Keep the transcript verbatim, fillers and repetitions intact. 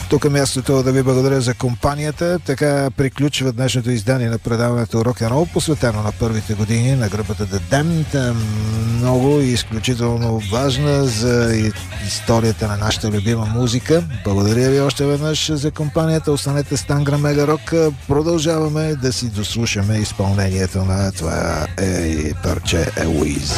Тук е мястото да ви благодаря за компанията. Така приключва днешното издание на предаването Рок-н-рол, посветено на първите години на групата The Damned. Много и изключително важна за историята на нашата любима музика. Благодаря ви още веднъж за компанията. Останете с Тангра Мега Рок. Продължаваме да си дослушаме изпълнението на това е парче Елуиз.